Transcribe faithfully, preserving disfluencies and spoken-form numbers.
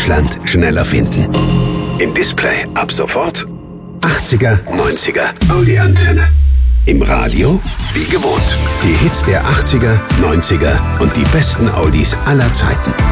Deutschland schneller finden. Im Display ab sofort achtziger, neunziger Audi-Antenne. Im Radio wie gewohnt. Die Hits der achtziger, neunziger und die besten Audis aller Zeiten.